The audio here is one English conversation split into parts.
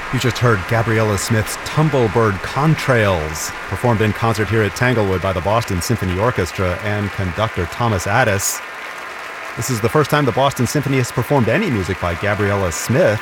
You just heard Gabriella Smith's Tumblebird Contrails, performed in concert here at Tanglewood by the Boston Symphony Orchestra and conductor Thomas Addis. This is the first time the Boston Symphony has performed any music by Gabriella Smith.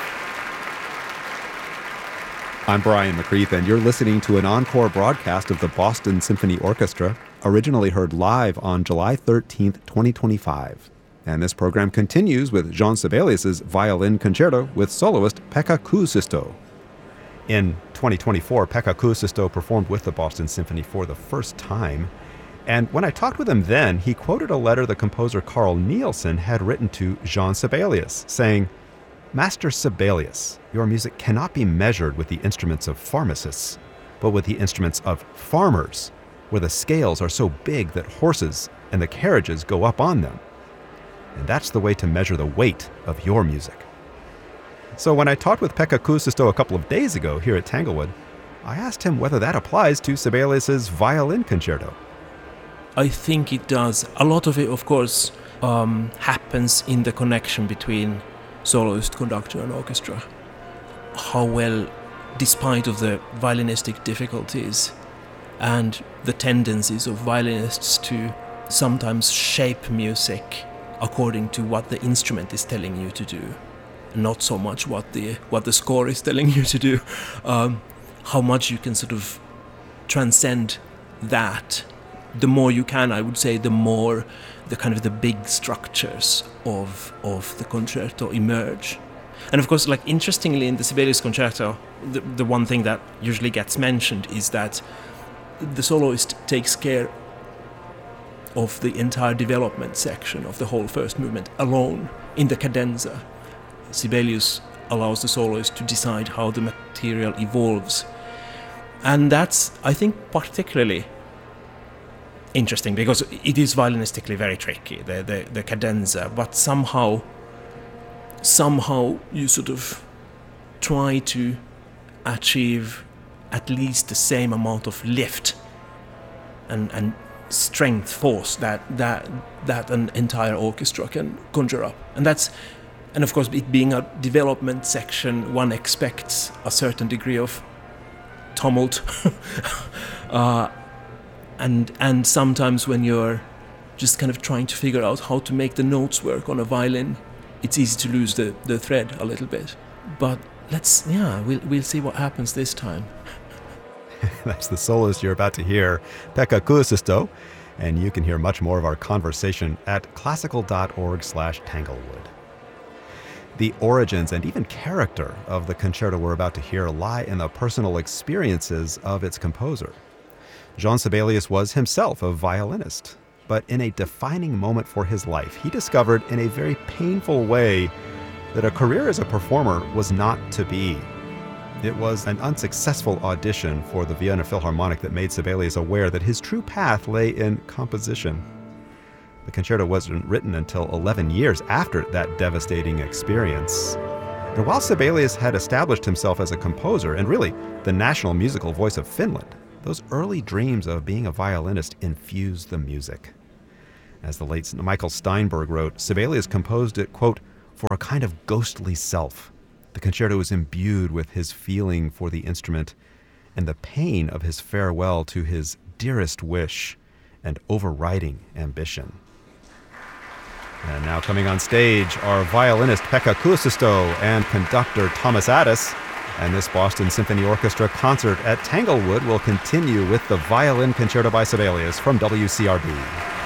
I'm Brian McCreath, and you're listening to an encore broadcast of the Boston Symphony Orchestra, originally heard live on July 13th, 2025. And this program continues with Jean Sibelius' Violin Concerto with soloist Pekka Kuusisto. In 2024, Pekka Kuusisto performed with the Boston Symphony for the first time. And when I talked with him then, he quoted a letter the composer Carl Nielsen had written to Jean Sibelius, saying, "Master Sibelius, your music cannot be measured with the instruments of pharmacists, but with the instruments of farmers, where the scales are so big that horses and the carriages go up on them. And that's the way to measure the weight of your music." So when I talked with Pekka Kuusisto a couple of days ago here at Tanglewood, I asked him whether that applies to Sibelius' Violin Concerto. I think it does. A lot of it, of course, happens in the connection between soloist, conductor and orchestra. How well, despite of the violinistic difficulties and the tendencies of violinists to sometimes shape music according to what the instrument is telling you to do, not so much what the score is telling you to do, how much you can sort of transcend that. The more you can, I would say, the more the kind of the big structures of the concerto emerge. And of course, like interestingly, in the Sibelius Concerto, the one thing that usually gets mentioned is that the soloist takes care of the entire development section of the whole first movement alone in the cadenza. Sibelius allows the soloist to decide how the material evolves. And that's, I think, particularly interesting because it is violinistically very tricky, the cadenza, but somehow you sort of try to achieve at least the same amount of lift and strength, force that an entire orchestra can conjure up. And of course, it being a development section, one expects a certain degree of tumult. And sometimes when you're just kind of trying to figure out how to make the notes work on a violin, it's easy to lose the thread a little bit. But we'll see what happens this time. That's the soloist you're about to hear, Pekka Kuusisto, and you can hear much more of our conversation at classical.org/Tanglewood. The origins and even character of the concerto we're about to hear lie in the personal experiences of its composer. Jean Sibelius was himself a violinist, but in a defining moment for his life, he discovered in a very painful way that a career as a performer was not to be. It was an unsuccessful audition for the Vienna Philharmonic that made Sibelius aware that his true path lay in composition. The concerto wasn't written until 11 years after that devastating experience. And while Sibelius had established himself as a composer and really the national musical voice of Finland, those early dreams of being a violinist infused the music. As the late Michael Steinberg wrote, Sibelius composed it, quote, "for a kind of ghostly self." The concerto is imbued with his feeling for the instrument and the pain of his farewell to his dearest wish and overriding ambition. And now coming on stage are violinist Pekka Kuusisto and conductor Thomas Addis. And this Boston Symphony Orchestra concert at Tanglewood will continue with the Violin Concerto by Sibelius from WCRB.